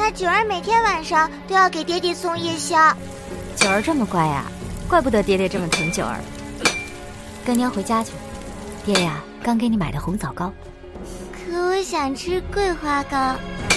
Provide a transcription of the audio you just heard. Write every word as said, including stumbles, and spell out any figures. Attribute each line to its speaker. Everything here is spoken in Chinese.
Speaker 1: 那九儿每天晚上都要给爹爹送夜宵。
Speaker 2: 九儿这么乖呀，怪不得爹爹这么疼九儿。跟娘回家去，爹呀，刚给你买的红枣糕。
Speaker 1: 可我想吃桂花糕。